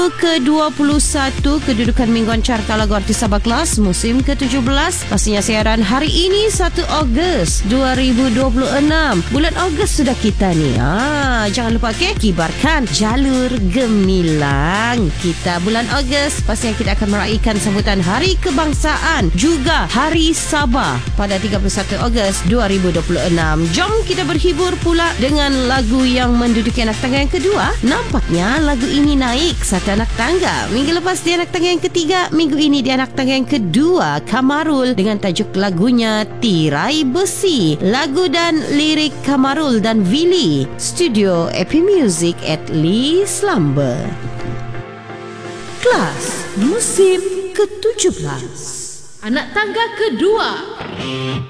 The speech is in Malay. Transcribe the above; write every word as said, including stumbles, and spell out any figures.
ke dua puluh satu kedudukan mingguan carta lagu artis Sabah Kelas musim ke tujuh belas. Pastinya siaran hari ini satu Ogos dua ribu dua puluh enam. Bulan Ogos sudah kita ni. Ah, jangan lupa ke kibarkan jalur gemilang kita bulan Ogos. Pastinya kita akan meraihkan sambutan Hari Kebangsaan juga Hari Sabah pada tiga puluh satu Ogos dua ribu dua puluh enam. Jom kita berhibur pula dengan lagu yang menduduki anak tangga yang kedua. Nampaknya lagu ini naik satu anak tangga. Minggu lepas di anak tangga yang ketiga, minggu ini di anak tangga yang kedua, Kamarul dengan tajuk lagunya Tirai Besi. Lagu dan lirik Kamarul dan Willy. Studio Epi Music at Lee Slumber. Kelas musim ke tujuh belas. Anak tangga kedua.